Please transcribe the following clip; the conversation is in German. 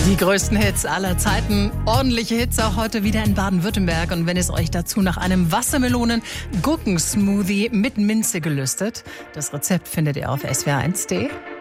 Die größten Hits aller Zeiten, ordentliche Hits auch heute wieder in Baden-Württemberg. Und wenn es euch dazu nach einem Wassermelonen-Gurkensmoothie mit Minze gelüstet, das Rezept findet ihr auf swr1.de.